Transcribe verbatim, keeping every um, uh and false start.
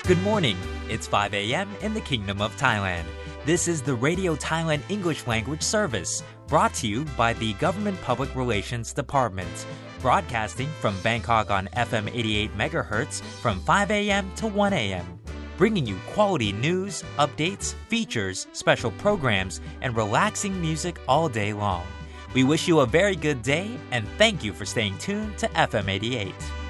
Good morning. It's five a.m. in the Kingdom of Thailand. This is the Radio Thailand English Language Service, brought to you by the Government Public Relations Department, broadcasting from Bangkok on F M eighty-eight megahertz from five a.m. to one a.m., bringing you quality news, updates, features, special programs, and relaxing music all day long. We wish you a very good day and thank you for staying tuned to F M eighty-eight.